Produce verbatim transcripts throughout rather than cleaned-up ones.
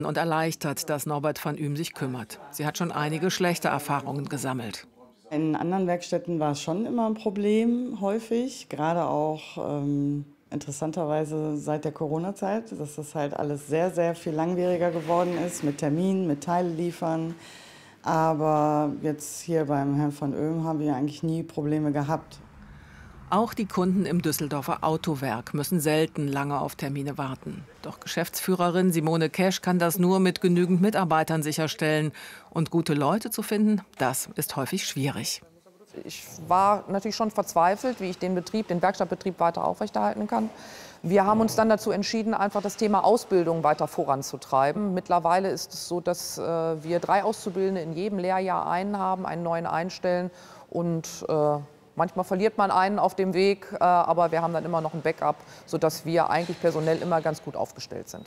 Und erleichtert, dass Norbert van Uem sich kümmert. Sie hat schon einige schlechte Erfahrungen gesammelt. In anderen Werkstätten war es schon immer ein Problem, häufig. Gerade auch ähm, interessanterweise seit der Corona-Zeit, dass das halt alles sehr, sehr viel langwieriger geworden ist, mit Terminen, mit Teile liefern. Aber jetzt hier beim Herrn van Uem haben wir eigentlich nie Probleme gehabt. Auch die Kunden im Düsseldorfer Autowerk müssen selten lange auf Termine warten. Doch Geschäftsführerin Simone Kesch kann das nur mit genügend Mitarbeitern sicherstellen. Und gute Leute zu finden, das ist häufig schwierig. Ich war natürlich schon verzweifelt, wie ich den Betrieb, den Werkstattbetrieb weiter aufrechterhalten kann. Wir haben uns dann dazu entschieden, einfach das Thema Ausbildung weiter voranzutreiben. Mittlerweile ist es so, dass äh, wir drei Auszubildende in jedem Lehrjahr einen haben, einen neuen einstellen und äh, manchmal verliert man einen auf dem Weg, äh, aber wir haben dann immer noch ein Backup, sodass wir eigentlich personell immer ganz gut aufgestellt sind.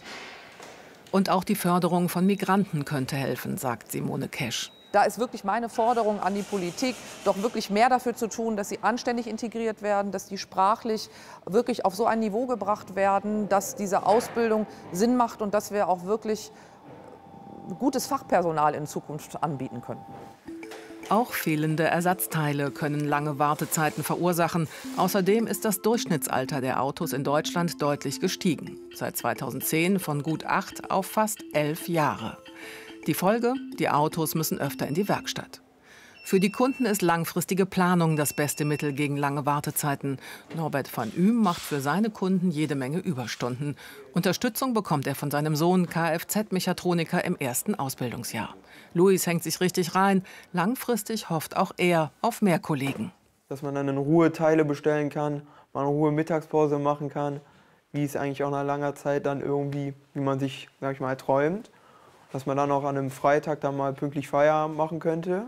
Und auch die Förderung von Migranten könnte helfen, sagt Simone Kesch. Da ist wirklich meine Forderung an die Politik, doch wirklich mehr dafür zu tun, dass sie anständig integriert werden, dass die sprachlich wirklich auf so ein Niveau gebracht werden, dass diese Ausbildung Sinn macht und dass wir auch wirklich gutes Fachpersonal in Zukunft anbieten können. Auch fehlende Ersatzteile können lange Wartezeiten verursachen. Außerdem ist das Durchschnittsalter der Autos in Deutschland deutlich gestiegen. Seit zweitausendzehn von gut acht auf fast elf Jahre. Die Folge? Die Autos müssen öfter in die Werkstatt. Für die Kunden ist langfristige Planung das beste Mittel gegen lange Wartezeiten. Norbert van Uem macht für seine Kunden jede Menge Überstunden. Unterstützung bekommt er von seinem Sohn, Kfz-Mechatroniker im ersten Ausbildungsjahr. Luis hängt sich richtig rein. Langfristig hofft auch er auf mehr Kollegen. Dass man dann in Ruhe Teile bestellen kann, mal eine Ruhe Mittagspause machen kann, wie es eigentlich auch nach langer Zeit dann irgendwie, wie man sich, sag ich mal, träumt. Dass man dann auch an einem Freitag dann mal pünktlich Feierabend machen könnte.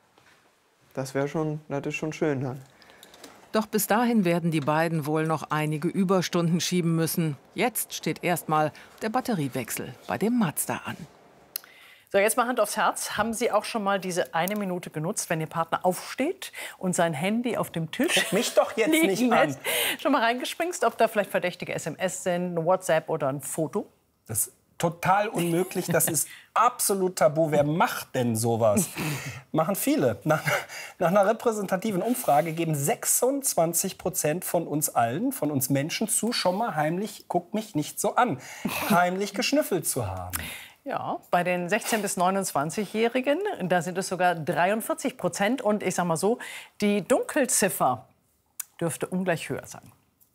Das wäre schon, das ist schon schön dann. Doch bis dahin werden die beiden wohl noch einige Überstunden schieben müssen. Jetzt steht erstmal der Batteriewechsel bei dem Mazda an. So, jetzt mal Hand aufs Herz. Haben Sie auch schon mal diese eine Minute genutzt, wenn Ihr Partner aufsteht und sein Handy auf dem Tisch Guck mich doch jetzt nicht an. lässt, schon mal reingespringst, ob da vielleicht verdächtige S M S sind, ein WhatsApp oder ein Foto? Das ist total unmöglich. Das ist absolut tabu. Wer macht denn sowas? Machen viele. Nach, nach einer repräsentativen Umfrage geben sechsundzwanzig Prozent von uns allen, von uns Menschen zu, schon mal heimlich, guck mich nicht so an, heimlich geschnüffelt zu haben. Ja, bei den sechzehn- bis neunundzwanzigjährigen, da sind es sogar dreiundvierzig Prozent. Und ich sag mal so, die Dunkelziffer dürfte ungleich höher sein.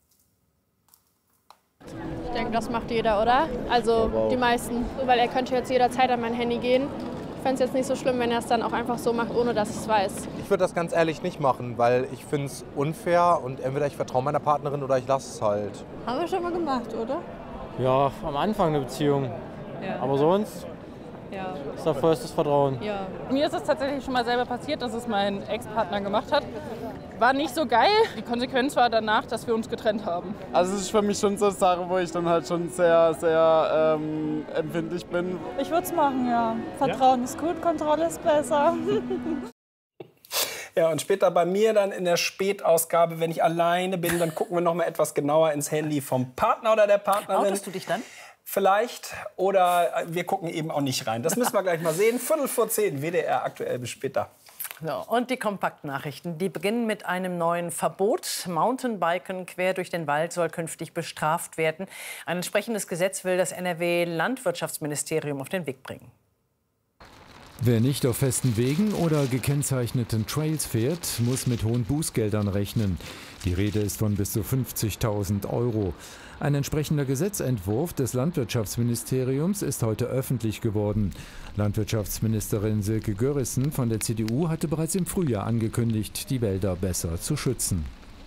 Ich denke, das macht jeder, oder? Also die meisten. Weil er könnte jetzt jederzeit an mein Handy gehen. Ich fände es jetzt nicht so schlimm, wenn er es dann auch einfach so macht, ohne dass ich es weiß. Ich würde das ganz ehrlich nicht machen, weil ich finde es unfair und entweder ich vertraue meiner Partnerin oder ich lasse es halt. Haben wir schon mal gemacht, oder? Ja, am Anfang der Beziehung. Ja. Aber sonst Ja. ist da vollstes Vertrauen. Ja. Mir ist es tatsächlich schon mal selber passiert, dass es mein Ex-Partner gemacht hat. War nicht so geil. Die Konsequenz war danach, dass wir uns getrennt haben. Also es ist für mich schon so eine Sache, wo ich dann halt schon sehr, sehr ähm, empfindlich bin. Ich würde es machen, ja. Vertrauen ja? ist gut, Kontrolle ist besser. Ja, und später bei mir dann in der Spätausgabe, wenn ich alleine bin, dann gucken wir noch mal etwas genauer ins Handy vom Partner oder der Partnerin. Outest du dich dann? Vielleicht. Oder wir gucken eben auch nicht rein. Das müssen wir gleich mal sehen. Viertel vor zehn, W D R aktuell. Bis später. So, und die Kompaktnachrichten, die beginnen mit einem neuen Verbot. Mountainbiken quer durch den Wald soll künftig bestraft werden. Ein entsprechendes Gesetz will das N R W-Landwirtschaftsministerium auf den Weg bringen. Wer nicht auf festen Wegen oder gekennzeichneten Trails fährt, muss mit hohen Bußgeldern rechnen. Die Rede ist von bis zu fünfzigtausend Euro. Ein entsprechender Gesetzentwurf des Landwirtschaftsministeriums ist heute öffentlich geworden. Landwirtschaftsministerin Silke Görissen von der C D U hatte bereits im Frühjahr angekündigt, die Wälder besser zu schützen.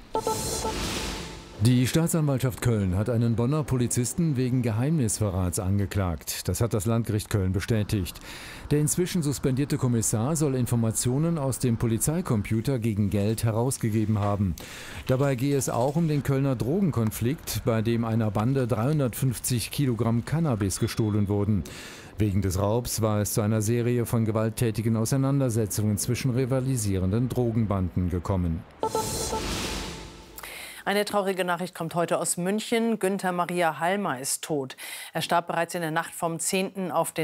Die Staatsanwaltschaft Köln hat einen Bonner Polizisten wegen Geheimnisverrats angeklagt. Das hat das Landgericht Köln bestätigt. Der inzwischen suspendierte Kommissar soll Informationen aus dem Polizeicomputer gegen Geld herausgegeben haben. Dabei gehe es auch um den Kölner Drogenkonflikt, bei dem einer Bande dreihundertfünfzig Kilogramm Cannabis gestohlen wurden. Wegen des Raubs war es zu einer Serie von gewalttätigen Auseinandersetzungen zwischen rivalisierenden Drogenbanden gekommen. Eine traurige Nachricht kommt heute aus München. Günther Maria Hallmer ist tot. Er starb bereits in der Nacht vom zehnten auf den